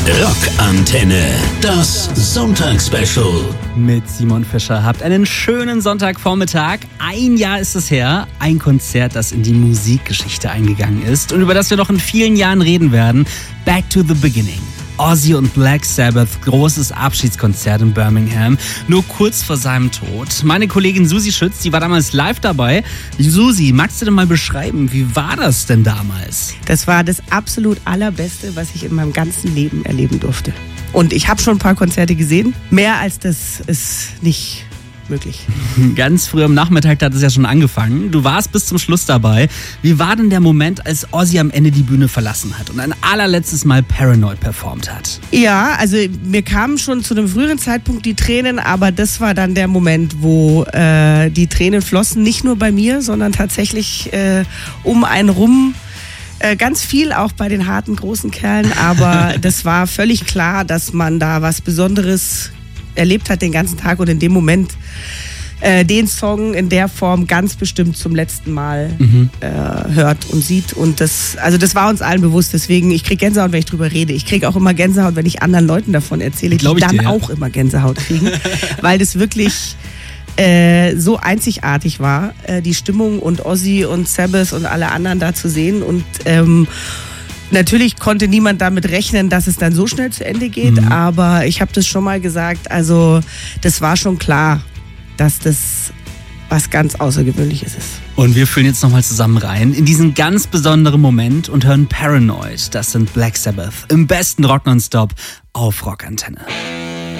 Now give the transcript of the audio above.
Rockantenne, das Sonntagsspecial. Mit Simon Fischer. Habt einen schönen Sonntagvormittag. Ein Jahr ist es her. Ein Konzert, das in die Musikgeschichte eingegangen ist und über das wir noch in vielen Jahren reden werden. Back to the Beginning. Ozzy und Black Sabbath, großes Abschiedskonzert in Birmingham, nur kurz vor seinem Tod. Meine Kollegin Susi Schütz, die war damals live dabei. Susi, magst du denn mal beschreiben, wie war das denn damals? Das war das absolut Allerbeste, was ich in meinem ganzen Leben erleben durfte. Und ich habe schon ein paar Konzerte gesehen. Mehr als das ist nicht möglich. Ganz früh am Nachmittag hat es ja schon angefangen. Du warst bis zum Schluss dabei. Wie war denn der Moment, als Ozzy am Ende die Bühne verlassen hat und ein allerletztes Mal Paranoid performt hat? Ja, also mir kamen schon zu einem früheren Zeitpunkt die Tränen, aber das war dann der Moment, wo die Tränen flossen. Nicht nur bei mir, sondern tatsächlich um einen rum. Ganz viel auch bei den harten, großen Kerlen, aber das war völlig klar, dass man da was Besonderes erlebt hat den ganzen Tag und in dem Moment den Song in der Form ganz bestimmt zum letzten Mal hört und sieht. Und das war uns allen bewusst. Deswegen, ich kriege Gänsehaut, wenn ich drüber rede. Ich kriege auch immer Gänsehaut, wenn ich anderen Leuten davon erzähle, die dann auch immer Gänsehaut kriegen, weil das wirklich so einzigartig war, die Stimmung und Ozzy und Sabbath und alle anderen da zu sehen. Und natürlich konnte niemand damit rechnen, dass es dann so schnell zu Ende geht, aber ich habe das schon mal gesagt, also das war schon klar, dass das was ganz Außergewöhnliches ist. Und wir fühlen jetzt nochmal zusammen rein in diesen ganz besonderen Moment und hören Paranoid. Das sind Black Sabbath im besten Rock nonstop auf Rockantenne.